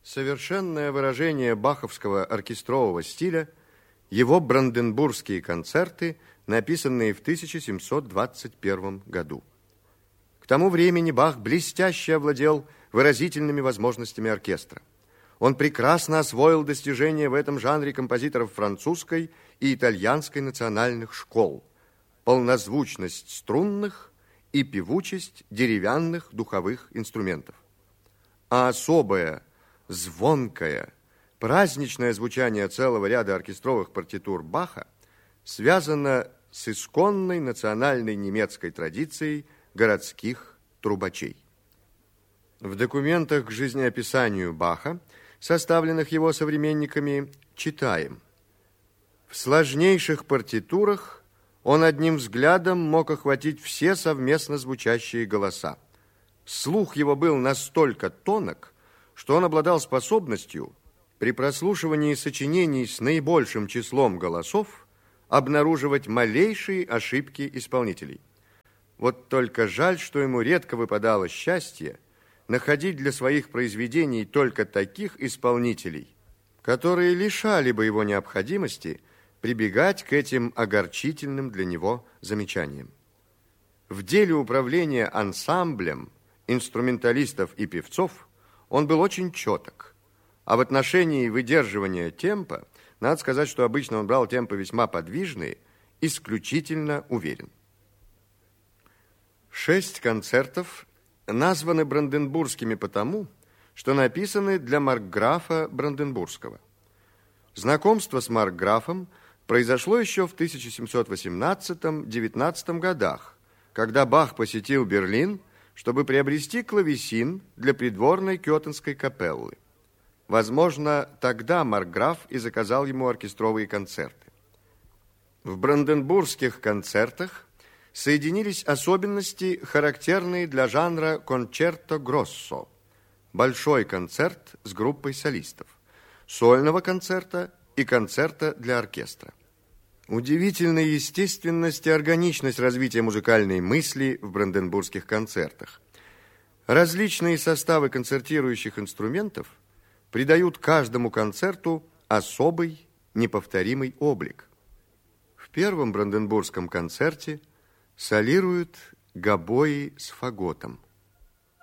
Совершенное выражение баховского оркестрового стиля – его бранденбургские концерты, написанные в 1721 году. К тому времени Бах блестяще овладел выразительными возможностями оркестра. Он прекрасно освоил достижения в этом жанре композиторов французской и итальянской национальных школ, полнозвучность струнных и певучесть деревянных духовых инструментов. А особое, звонкое, праздничное звучание целого ряда оркестровых партитур Баха связано с исконной национальной немецкой традицией городских трубачей. В документах к жизнеописанию Баха, составленных его современниками, читаем: в сложнейших партитурах он одним взглядом мог охватить все совместно звучащие голоса. Слух его был настолько тонок, что он обладал способностью при прослушивании сочинений с наибольшим числом голосов обнаруживать малейшие ошибки исполнителей. Вот только жаль, что ему редко выпадало счастье находить для своих произведений только таких исполнителей, которые лишали бы его необходимости прибегать к этим огорчительным для него замечаниям. В деле управления ансамблем инструменталистов и певцов он был очень четок, а в отношении выдерживания темпа, надо сказать, что обычно он брал темпы весьма подвижные, исключительно уверен. 6 концертов названы бранденбургскими потому, что написаны для маркграфа Бранденбургского. Знакомство с маркграфом произошло еще в 1718-19 годах, когда Бах посетил Берлин, чтобы приобрести клавесин для придворной кётенской капеллы. Возможно, тогда маркграф и заказал ему оркестровые концерты. В бранденбургских концертах соединились особенности, характерные для жанра кончерто гроссо, большой концерт с группой солистов, сольного концерта и концерта для оркестра. Удивительная естественность и органичность развития музыкальной мысли в бранденбургских концертах. Различные составы концертирующих инструментов придают каждому концерту особый, неповторимый облик. В первом бранденбургском концерте солируют гобои с фаготом.